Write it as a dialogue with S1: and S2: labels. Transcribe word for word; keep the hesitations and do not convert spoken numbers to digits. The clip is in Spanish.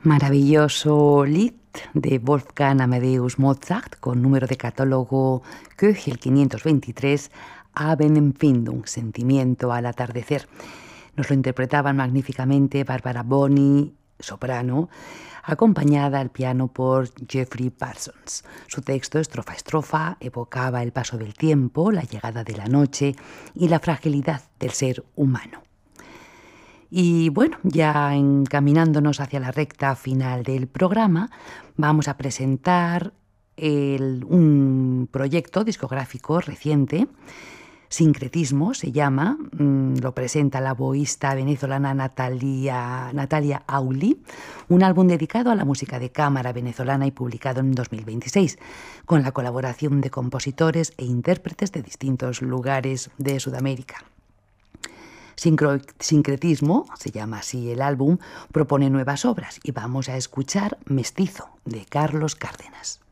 S1: Maravilloso Lied de Wolfgang Amadeus Mozart con número de catálogo Köchel quinientos veintitrés, Abendempfindung, sentimiento al atardecer. Nos lo interpretaban magníficamente Barbara Boni, soprano, acompañada al piano por Jeffrey Parsons. Su texto, estrofa a estrofa, evocaba el paso del tiempo, la llegada de la noche y la fragilidad del ser humano. Y bueno, ya encaminándonos hacia la recta final del programa, vamos a presentar el, un proyecto discográfico reciente, Sincretismo se llama, mmm, lo presenta la boísta venezolana Natalia, Natalia Auli, un álbum dedicado a la música de cámara venezolana y publicado en dos mil veintiséis, con la colaboración de compositores e intérpretes de distintos lugares de Sudamérica. Sincro, Sincretismo, se llama así el álbum, propone nuevas obras y vamos a escuchar Mestizo, de Carlos Cárdenas.